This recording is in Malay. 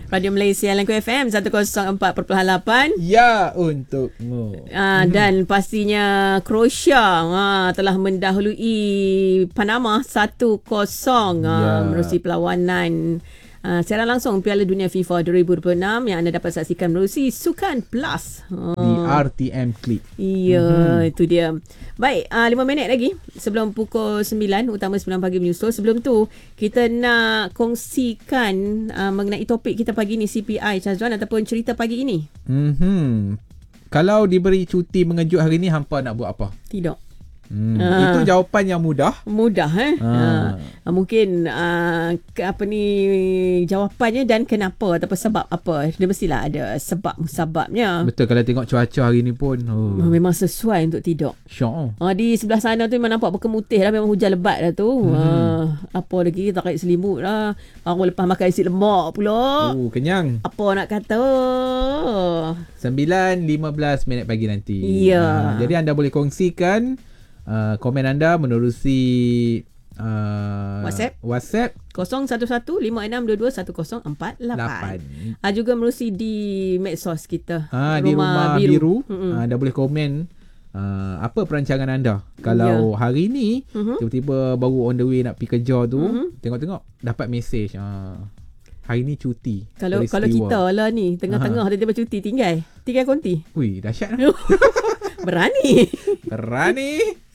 Radio Malaysia Langko FM 104.8. Ya, untukmu. Dan pastinya Croatia telah mendahului Panama 1-0 menerusi perlawanan siaran langsung Piala Dunia FIFA 2026 yang anda dapat saksikan menerusi Sukan Plus di RTM Click. Ya, itu dia. Baik, 5 minit lagi sebelum pukul 9 utama 9 pagi menyusul. Sebelum tu kita nak kongsikan mengenai topik kita pagi ni, CPI Syazwan, ataupun cerita pagi ini. Kalau diberi cuti mengejut hari ni, hampa nak buat apa? Tidak. Itu jawapan yang mudah. Mungkin jawapannya dan kenapa ataupun sebab apa. Dia mestilah ada sebab-musababnya. Betul, kalau tengok cuaca hari ni pun memang sesuai untuk tidur. Syok. Di sebelah sana tu memang nampak berkemutih dah, memang hujan lebat dah tu. Apa lagi, tarik selimut lah. Aku lepas makan isi lemak pula. Kenyang. Apa nak kata? 9.15 minit pagi nanti. Ya. Jadi anda boleh kongsikan komen anda menerusi WhatsApp 0115622148. Juga menerusi di medsos kita, di Rumah Biru. Anda boleh komen apa perancangan anda kalau hari ni tiba-tiba baru on the way nak pergi kerja tu, tengok-tengok dapat mesej hari ni cuti. Kalau kita lah ni tengah-tengah tiba-tiba cuti, tinggal konti. Ui, dahsyat. Berani.